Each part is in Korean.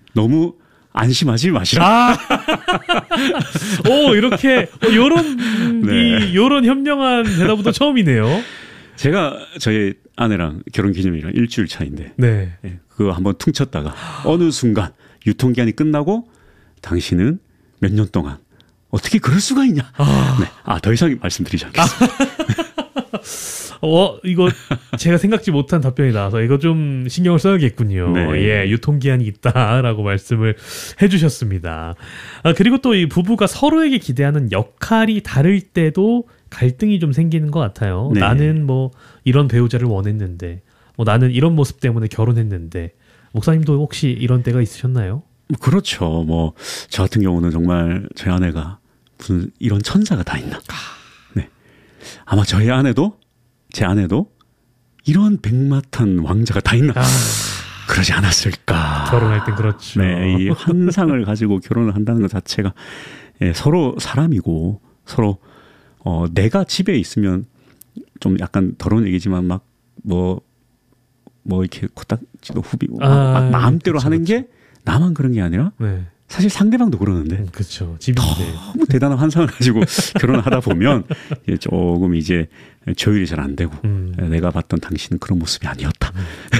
너무 안심하지 마시라. 오, 이렇게 요런 현명한 대답은 또 처음이네요. 제가 저희 아내랑 결혼 기념일이랑 일주일 차인데 네. 그거 한번 퉁쳤다가 어느 순간 유통기한이 끝나고 당신은 몇 년 동안 어떻게 그럴 수가 있냐. 네. 더 이상 말씀드리지 않겠습니다. 이거 제가 생각지 못한 답변이 나와서 이거 좀 신경을 써야겠군요. 네. 예, 유통기한이 있다라고 말씀을 해주셨습니다. 그리고 또 이 부부가 서로에게 기대하는 역할이 다를 때도 갈등이 좀 생기는 것 같아요. 네. 나는 뭐 이런 배우자를 원했는데, 뭐 나는 이런 모습 때문에 결혼했는데, 목사님도 혹시 이런 때가 있으셨나요? 그렇죠. 뭐 저 같은 경우는 정말 제 아내가 무슨 이런 천사가 다 있나. 네. 아마 저희 아내도 제 아내도 이런 백마탄 왕자가 다 있나. 그러지 않았을까. 결혼할 땐 그렇죠. 네, 이 환상을 가지고 결혼을 한다는 것 자체가 서로 사람이고 서로 내가 집에 있으면 좀 약간 더러운 얘기지만 막 뭐 이렇게 코딱지도 후비고 막 마음대로 그쵸, 하는 게 나만 그런 게 아니라 네. 사실 상대방도 그러는데 그렇죠. 집인데 너무 대단한 환상을 가지고 결혼을 하다 보면 조금 이제 조율이 잘 안 되고 내가 봤던 당신은 그런 모습이 아니었다.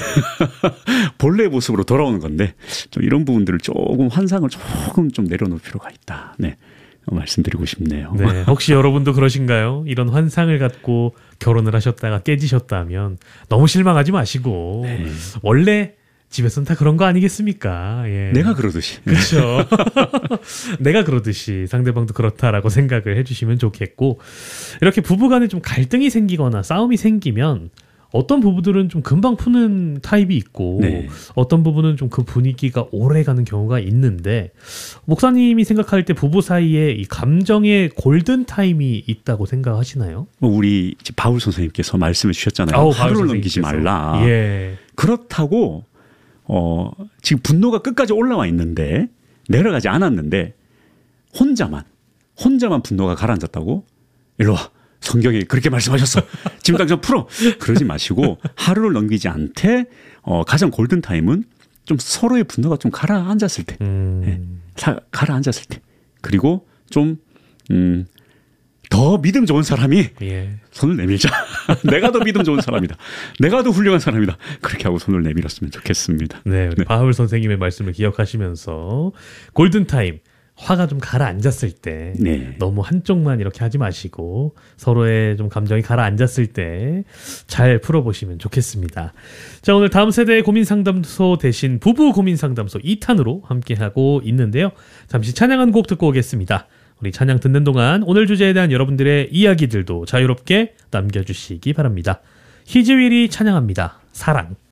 본래의 모습으로 돌아오는 건데 좀 이런 부분들을 조금 환상을 조금 좀 내려놓을 필요가 있다. 네. 말씀드리고 싶네요. 네, 혹시 여러분도 그러신가요? 이런 환상을 갖고 결혼을 하셨다가 깨지셨다면 너무 실망하지 마시고 네. 원래 집에서는 다 그런 거 아니겠습니까? 예. 내가 그러듯이. 그렇죠. 내가 그러듯이 상대방도 그렇다라고 생각을 해주시면 좋겠고, 이렇게 부부간에 좀 갈등이 생기거나 싸움이 생기면 어떤 부부들은 좀 금방 푸는 타입이 있고 네. 어떤 부부는 좀 그 분위기가 오래 가는 경우가 있는데, 목사님이 생각할 때 부부 사이에 이 감정의 골든 타임이 있다고 생각하시나요? 우리 바울 선생님께서 말씀해 주셨잖아요. 하루를 넘기지 말라. 예. 그렇다고 지금 분노가 끝까지 올라와 있는데 내려가지 않았는데 혼자만 분노가 가라앉았다고? 일로 와. 성경이 그렇게 말씀하셨어. 지금 당장 풀어. 그러지 마시고 하루를 넘기지 않되 가장 골든타임은 좀 서로의 분노가 좀 가라앉았을 때. 네. 가라앉았을 때. 그리고 좀 더 믿음 좋은 사람이 손을 내밀자. 내가 더 믿음 좋은 사람이다. 내가 더 훌륭한 사람이다. 그렇게 하고 손을 내밀었으면 좋겠습니다. 네, 우리 바울 선생님의 말씀을 기억하시면서 골든타임, 화가 좀 가라앉았을 때 너무 한쪽만 이렇게 하지 마시고 서로의 좀 감정이 가라앉았을 때 잘 풀어보시면 좋겠습니다. 자, 오늘 다음 세대의 고민상담소 대신 부부 고민상담소 2탄으로 함께하고 있는데요. 잠시 찬양 한 곡 듣고 오겠습니다. 우리 찬양 듣는 동안 오늘 주제에 대한 여러분들의 이야기들도 자유롭게 남겨주시기 바랍니다. 히즈윌이 찬양합니다. 사랑.